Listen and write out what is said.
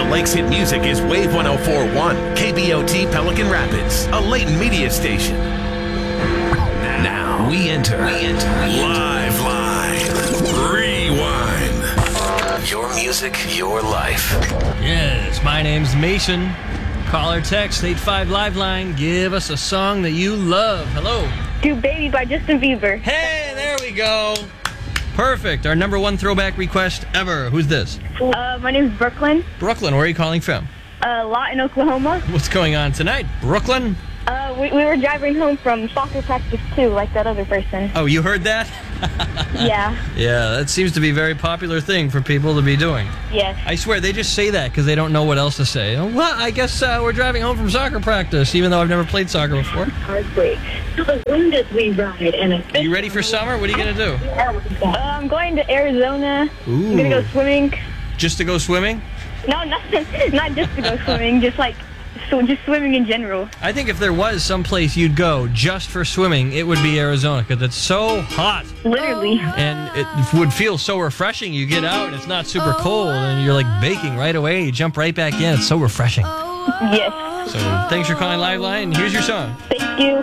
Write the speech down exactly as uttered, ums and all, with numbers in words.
Lake's hit music is Wave one oh four point one, K B O T Pelican Rapids, a Layton media station. Now we enter, we enter, live, live, rewind. Your music, your life. Yes, my name's Mason. Call or text eight five Live Line. Give us a song that you love. Hello. Do Baby by Justin Bieber. Hey, there we go. Perfect. Our number one throwback request ever. Who's this? Uh, my name's Brooklyn. Brooklyn. Where are you calling from? A lot in Oklahoma. What's going on tonight? Brooklyn? Uh, we, we were driving home from soccer practice too, like that other person. Oh, you heard that? Yeah. Yeah, that seems to be a very popular thing for people to be doing. Yes. I swear, they just say that because they don't know what else to say. Oh, well, I guess uh, we're driving home from soccer practice, even though I've never played soccer before. Heartbreak. To the wind as we ride. And Are you ready for summer? What are you going to do? Uh, I'm going to Arizona. Ooh. I'm gonna go swimming. Just to go swimming? No, not not just to go swimming. Just like so, just swimming in general. I think if there was some place you'd go just for swimming, it would be Arizona because it's so hot. Literally. And it would feel so refreshing. You get out and it's not super cold and you're like baking right away. You jump right back in. It's so refreshing. Yes. So thanks for calling Live Line. Here's your song. Thank you.